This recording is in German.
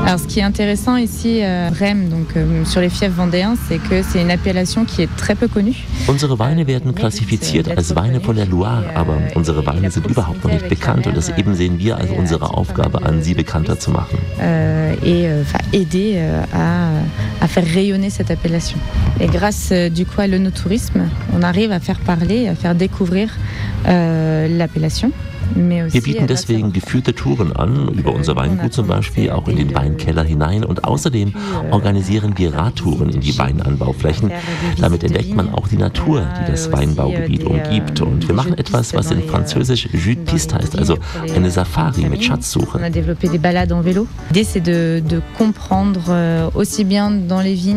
Alors, ce qui est intéressant ici à Brême, donc sur les fiefs vendéens, c'est que c'est une appellation qui est très peu connue. Unsere Weine werden klassifiziert als Weine von der Loire, aber unsere Weine sind überhaupt noch nicht bekannt und das eben sehen wir als unsere Aufgabe an, sie bekannter zu machen. Aider à faire rayonner cette appellation. Et grâce du coup à l'œnotourisme, on arrive à faire parler, à faire découvrir l'appellation. Wir bieten deswegen geführte Touren an, über unser Weingut zum Beispiel, auch in den Weinkeller hinein. Und außerdem organisieren wir Radtouren in die Weinanbauflächen. Damit entdeckt man auch die Natur, die das Weinbaugebiet umgibt. Und wir machen etwas, was in Französisch Jus de Piste heißt, also eine Safari mit Schatzsuche. On a développé des balades en vélo. L'idée, c'est de comprendre aussi bien dans les vignes